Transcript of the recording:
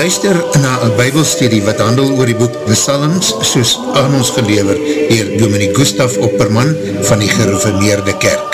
luister na een bybelstudie wat handel oor die boek The Psalms, soos aan ons gelever dier Dominee Gustaf Opperman van die Gereformeerde Kerk.